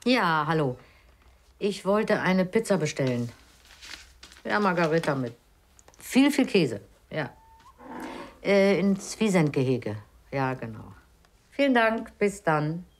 Ja, hallo. Ich wollte eine Pizza bestellen. Ja, Margarita mit viel Käse. Ja. Ins Wiesentgehege. Ja, genau. Vielen Dank. Bis dann.